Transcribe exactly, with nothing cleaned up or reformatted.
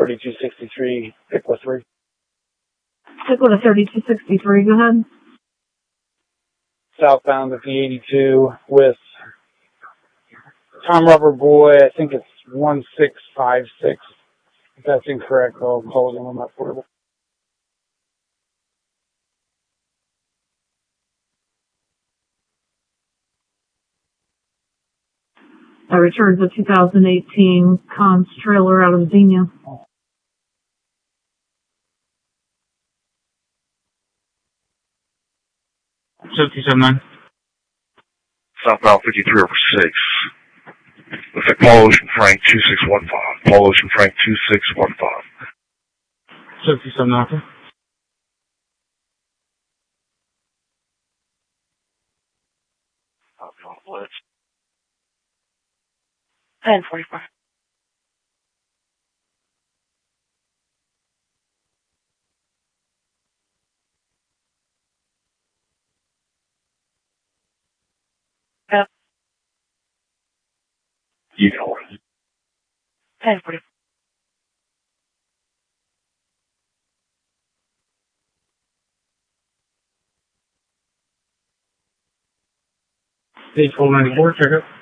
thirty-two sixty-three, Pickla three. Pickla to thirty-two sixty-three, go ahead. Southbound at the eighty-two with Tom Rubber Boy, I think it's one six five six. If that's incorrect, I'll call it on my portable. I returned the two thousand eighteen Cons trailer out of Xenia. seventy-seven nine. Southbound fifty-three over six. Looks like Paul Ocean Frank two six one five. Paul Ocean Frank two six one five. seventy-seven nine. Copy on Blitz. ten forty-four. Yep. You know it. ten forty-four. Page four ninety-four, check it.